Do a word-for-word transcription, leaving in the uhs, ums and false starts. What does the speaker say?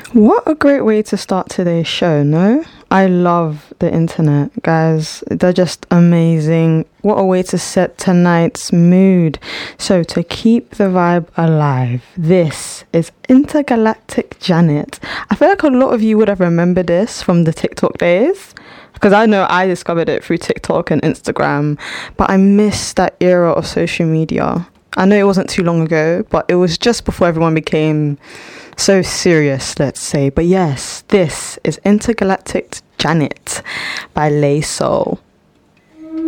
What a great way to start today's show, no? I love the internet, guys. They're just amazing. What a way to set tonight's mood. So, to keep the vibe alive, this is Intergalactic Janet. I feel like a lot of you would have remembered this from the TikTok days, because I know I discovered it through TikTok and Instagram, but I miss that era of social media. I know it wasn't too long ago, but it was just before everyone became so serious, let's say. But yes, this is Intergalactic Janet by Lay Soul.